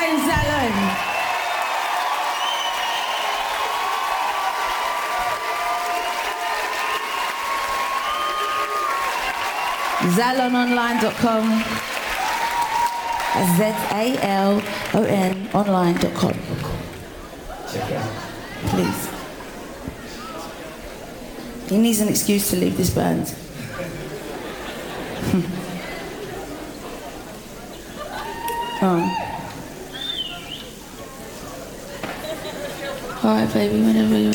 James Allen. ZalonOnline.com. ZALON online.com. Check it out. Please. He needs an excuse to leave this band. Oh. Alright, baby, whenever you